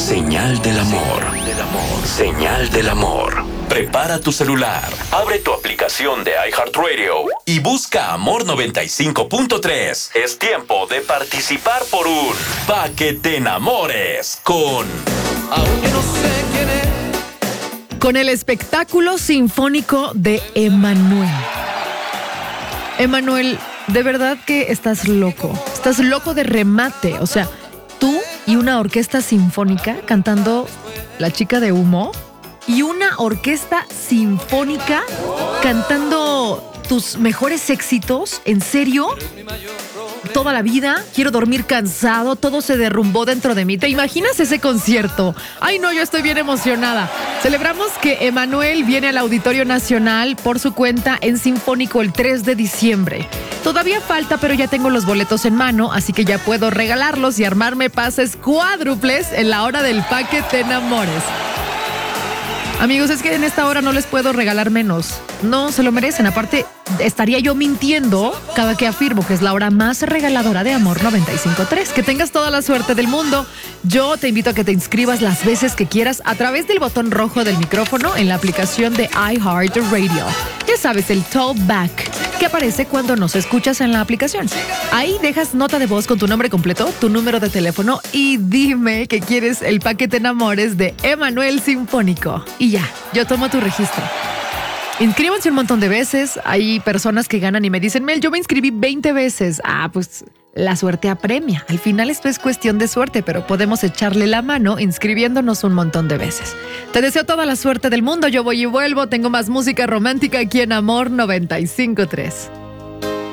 Señal del amor. Señal del amor. Prepara tu celular, abre tu aplicación de iHeartRadio y busca Amor 95.3. Es tiempo de participar por un Pa' que te enamores con... Aunque no sé quién es. Con el espectáculo sinfónico de Emanuel. Emanuel, de verdad que estás loco. Estás loco de remate. O sea, tú y una orquesta sinfónica cantando La chica de humo y una orquesta sinfónica cantando tus mejores éxitos. ¿En serio? Toda la vida, quiero dormir cansado, todo se derrumbó dentro de mí. ¿Te imaginas ese concierto? Ay, no, yo estoy bien emocionada. Celebramos que Emanuel viene al Auditorio Nacional por su cuenta en Sinfónico el 3 de diciembre. Todavía falta, pero ya tengo los boletos en mano, así que ya puedo regalarlos y armarme pases cuádruples en la hora del Pa' que te enamores. Amigos, es que en esta hora no les puedo regalar menos. No, se lo merecen. Aparte, estaría yo mintiendo cada que afirmo que es la hora más regaladora de Amor 95.3. Que tengas toda la suerte del mundo. Yo te invito a que te inscribas las veces que quieras a través del botón rojo del micrófono en la aplicación de iHeartRadio. Ya sabes, el talkback que aparece cuando nos escuchas en la aplicación. Ahí dejas nota de voz con tu nombre completo, tu número de teléfono y dime que quieres el Pa' que te enamores de Emanuel Sinfónico. Y ya, yo tomo tu registro. Inscríbanse un montón de veces. Hay personas que ganan y me dicen, Mel, yo me inscribí 20 veces. Pues la suerte apremia. Al final esto es cuestión de suerte, pero podemos echarle la mano inscribiéndonos un montón de veces. Te deseo toda la suerte del mundo. Yo voy y vuelvo. Tengo más música romántica aquí en Amor 95.3.